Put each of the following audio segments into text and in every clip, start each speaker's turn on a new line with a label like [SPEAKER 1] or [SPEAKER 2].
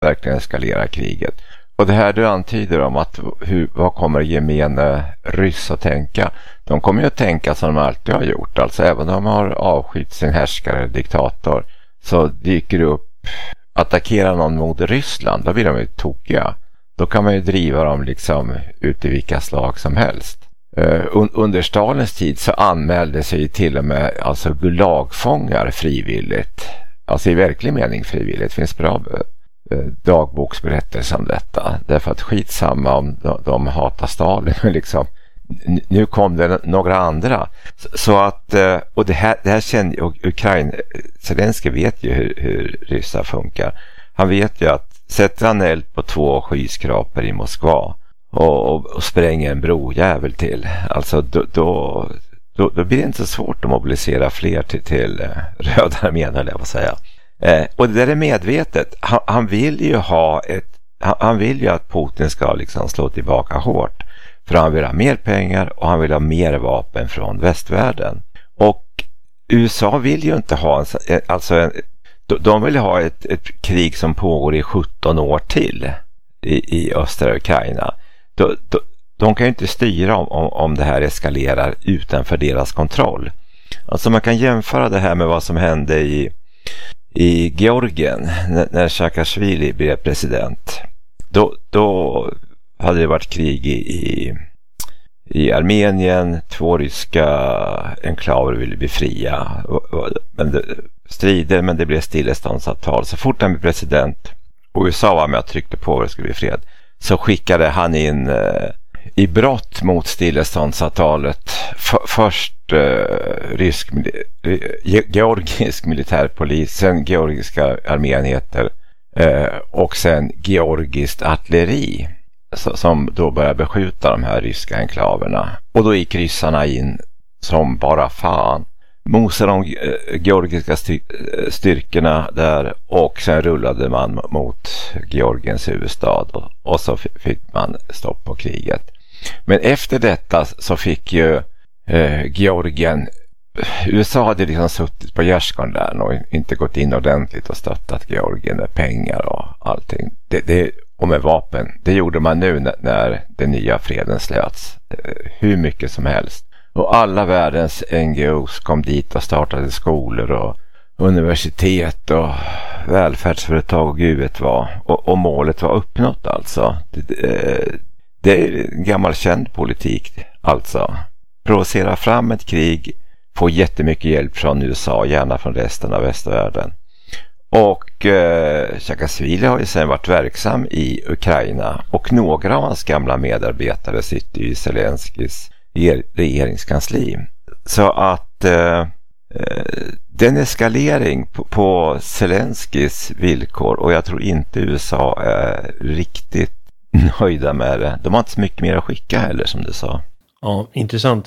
[SPEAKER 1] verkligen eskalera kriget. Och det här du antyder om att vad kommer gemene ryss att tänka? De kommer ju att tänka som de alltid har gjort. Alltså även om de har avskytt sin härskare, diktator, så dyker det upp, attackera någon mot Ryssland, då blir de ju tokiga. Då kan man ju driva dem liksom ut i vilka slag som helst. Under Stalins tid så anmälde sig till och med alltså gulagfångar frivilligt. Alltså i verklig mening frivilligt. Det finns bra dagboksberättelser om detta. Därför att skitsamma om de hatar Stalin liksom. Nu kom det några andra. Så att, och det här känner, och Ukraina, Zelensky vet ju hur ryssar funkar. Han vet ju att sätter han eld på 2 skyskrapor i Moskva och spränger en brojävel till, alltså då blir det inte så svårt att mobilisera fler till Röda armén, eller vad säga. Och det där är medvetet. Han vill ju han vill ju att Putin ska liksom slå tillbaka hårt. För han vill ha mer pengar och han vill ha mer vapen från västvärlden. Och USA vill ju inte ha de vill ha ett krig som pågår i 17 år till i östra Ukraina. De kan ju inte styra om det här eskalerar utanför deras kontroll. Alltså man kan jämföra det här med vad som hände i Georgien när Saakashvili blev president. Då hade det varit krig i Armenien, 2 ryska enklaver ville bli fria. Men det blev stilleståndsavtal. Så fort han blev president och USA var med och tryckte på att det skulle bli fred, så skickade han in i brott mot stilleståndsavtalet först georgisk militärpolis, sen georgiska arméenheter och sen georgiskt artilleri som då började beskjuta de här ryska enklaverna. Och då gick ryssarna in som bara fan, mosade de georgiska styrkorna där, och sen rullade man mot Georgiens huvudstad och så fick man stopp på kriget. Men efter detta så fick ju Georgien, USA hade liksom suttit på gärdsgården där och inte gått in ordentligt och stöttat Georgien med pengar och allting. Och med vapen. Det gjorde man nu när den nya freden slöts. Hur mycket som helst. Och alla världens NGOs kom dit och startade skolor och universitet och välfärdsföretag och gud vet vad. Och målet var uppnått alltså. Det är en gammal känd politik alltså. Provocera fram ett krig, få jättemycket hjälp från USA, gärna från resten av västvärlden. Och Saakashvili har ju sedan varit verksam i Ukraina, och några av hans gamla medarbetare sitter i Zelenskys regeringskansli. Så att den eskalering på Zelenskys villkor, och jag tror inte USA är riktigt nöjda med det. De har inte så mycket mer att skicka heller, som du sa.
[SPEAKER 2] Ja, intressant.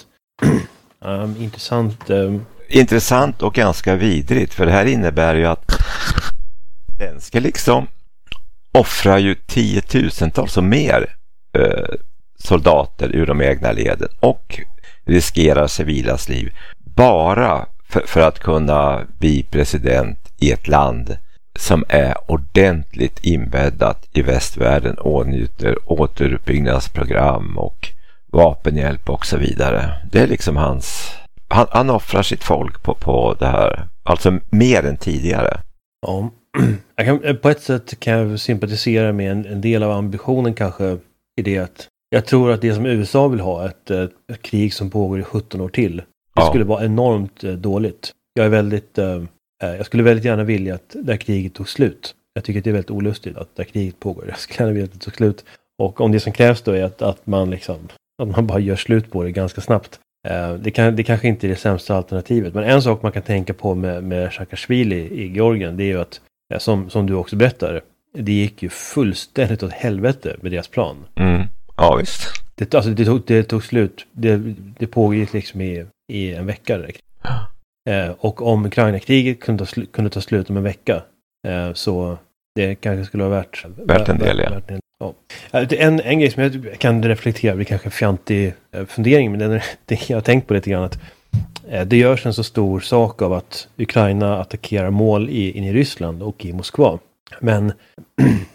[SPEAKER 1] Intressant och ganska vidrigt, för det här innebär ju att Zelensky liksom offrar ju 10 000-tals och mer soldater ur de egna leden och riskerar civilas liv bara för att kunna bli president i ett land som är ordentligt inbäddat i västvärlden och njuter återuppbyggnadsprogram och vapenhjälp och så vidare. Det är liksom han offrar sitt folk på det här, alltså mer än tidigare.
[SPEAKER 2] Ja, på ett sätt kan jag sympatisera med en del av ambitionen kanske i det att jag tror att det som USA vill ha, ett krig som pågår i 17 år till, det skulle vara enormt dåligt. Jag skulle väldigt gärna vilja att det här kriget tog slut. Jag tycker att det är väldigt olustigt att det här kriget pågår. Jag skulle gärna vilja att det tog slut. Och om det som krävs då är att man bara gör slut på det ganska snabbt. Det kanske inte är det sämsta alternativet. Men en sak man kan tänka på med Saakashvili i Georgien, det är ju att, som du också berättar, det gick ju fullständigt åt helvete med deras plan.
[SPEAKER 1] Ja, visst.
[SPEAKER 2] Det tog slut. Det pågick liksom i en vecka. Och om Ukraina-kriget kunde ta slut om en vecka, så det kanske skulle vara värt
[SPEAKER 1] en del,
[SPEAKER 2] ja. En grej som jag kan reflektera, det kanske är fjantig fundering, men det jag har tänkt på lite grann, att det görs en så stor sak av att Ukraina attackerar mål in i Ryssland och i Moskva. Men